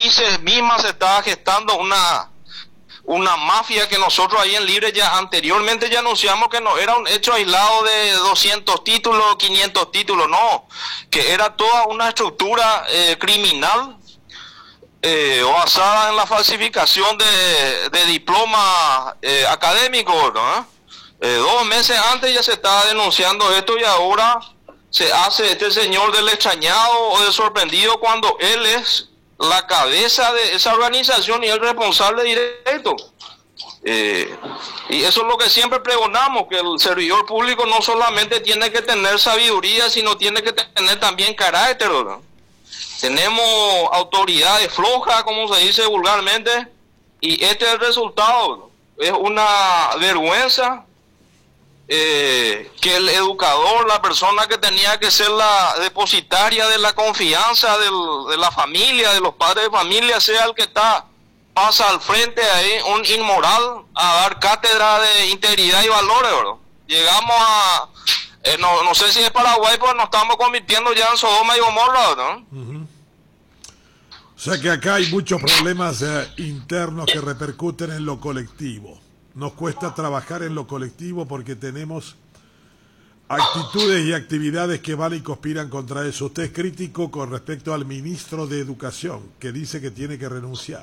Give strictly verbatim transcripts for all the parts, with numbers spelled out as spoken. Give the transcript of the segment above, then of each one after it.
ahí se misma se estaba gestando una una mafia que nosotros ahí en Libre ya anteriormente ya anunciamos que no era un hecho aislado de doscientos títulos, quinientos títulos, no, que era toda una estructura eh, criminal eh, basada en la falsificación de, de diplomas eh, académicos, ¿no? Eh, dos meses antes ya se estaba denunciando esto y ahora se hace este señor del extrañado o del sorprendido cuando él es la cabeza de esa organización y el responsable directo. Eh, y eso es lo que siempre pregonamos, que el servidor público no solamente tiene que tener sabiduría, sino tiene que tener también carácter, ¿verdad? Tenemos autoridades flojas, como se dice vulgarmente, y este es el resultado. Es una vergüenza eh, que el educador, la persona que tenía que ser la depositaria de la confianza del, de la familia, de los padres de familia, sea el que está pasa al frente ahí, un inmoral, a dar cátedra de integridad y valores, ¿verdad? Llegamos a, eh, no, no sé si es Paraguay, pues nos estamos convirtiendo ya en Sodoma y Gomorra, ¿no? Uh-huh. O sea que acá hay muchos problemas eh, internos que repercuten en lo colectivo. Nos cuesta trabajar en lo colectivo porque tenemos actitudes y actividades que van y conspiran contra eso. Usted es crítico con respecto al ministro de Educación, que dice que tiene que renunciar.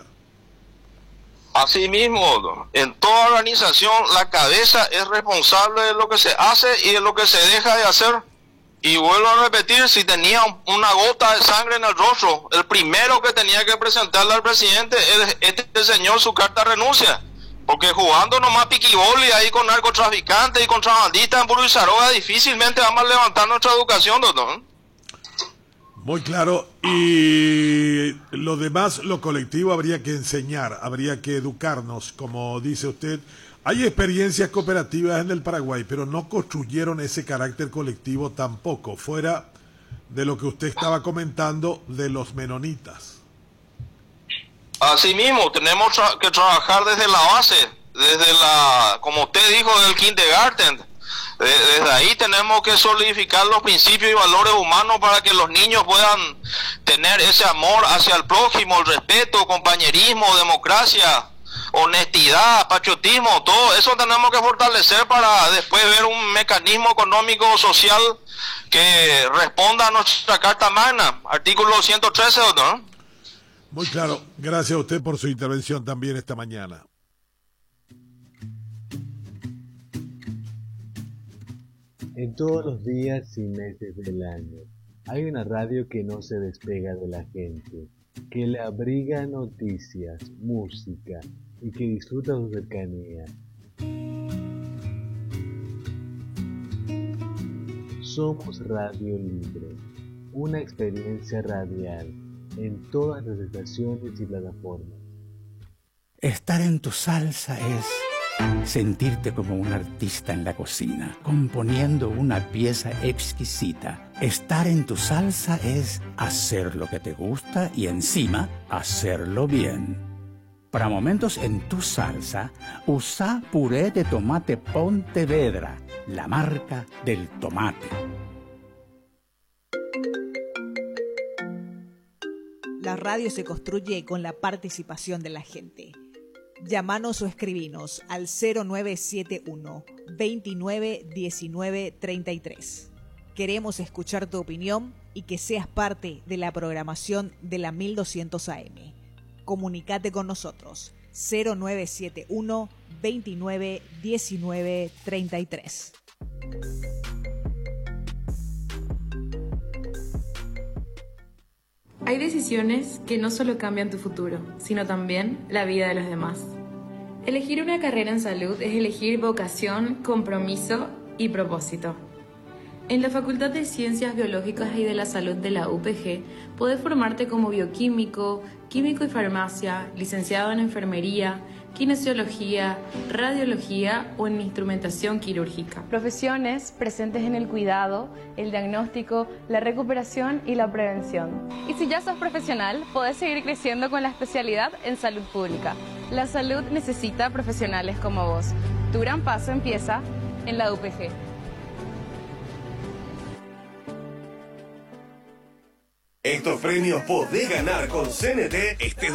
Asimismo, en toda organización la cabeza es responsable de lo que se hace y de lo que se deja de hacer. Y vuelvo a repetir, si tenía una gota de sangre en el rostro, el primero que tenía que presentarle al presidente es este señor su carta de renuncia. Porque jugando nomás piquiboli ahí con narcotraficantes y contrabandistas en Burguizaroga, difícilmente vamos a levantar nuestra educación, doctor. Muy claro. Y lo demás, lo colectivo, habría que enseñar, habría que educarnos, como dice usted. Hay experiencias cooperativas en el Paraguay, pero no construyeron ese carácter colectivo tampoco, fuera de lo que usted estaba comentando de los menonitas. Asimismo, tenemos tra que trabajar desde la base, desde la, como usted dijo, del kindergarten. De desde ahí tenemos que solidificar los principios y valores humanos para que los niños puedan tener ese amor hacia el prójimo, el respeto, compañerismo, democracia, honestidad, patriotismo. Todo eso tenemos que fortalecer para después ver un mecanismo económico social que responda a nuestra Carta Magna, artículo ciento trece, ¿no? Muy claro. Gracias a usted por su intervención también esta mañana. En todos los días y meses del año, hay una radio que no se despega de la gente, que le abriga noticias, música y que disfruta su cercanía. Somos Radio Libre, una experiencia radial en todas las estaciones y plataformas. Estar en tu salsa es sentirte como un artista en la cocina, componiendo una pieza exquisita. Estar en tu salsa es hacer lo que te gusta y encima hacerlo bien. Para momentos en tu salsa, usa puré de tomate Pontevedra, la marca del tomate. La radio se construye con la participación de la gente. Llámanos o escribinos al cero nueve siete uno, veintinueve diecinueve treinta y tres. Queremos escuchar tu opinión y que seas parte de la programación de la mil doscientos A M. Comunicate con nosotros cero nueve siete uno, veintinueve diecinueve treinta y tres. Hay decisiones que no solo cambian tu futuro, sino también la vida de los demás. Elegir una carrera en salud es elegir vocación, compromiso y propósito. En la Facultad de Ciencias Biológicas y de la Salud de la U P G, podés formarte como bioquímico, químico y farmacia, licenciado en enfermería, kinesiología, radiología o en instrumentación quirúrgica. Profesiones presentes en el cuidado, el diagnóstico, la recuperación y la prevención. Y si ya sos profesional, podés seguir creciendo con la especialidad en salud pública. La salud necesita profesionales como vos. Tu gran paso empieza en la U P G. Estos premios podés ganar con C N T este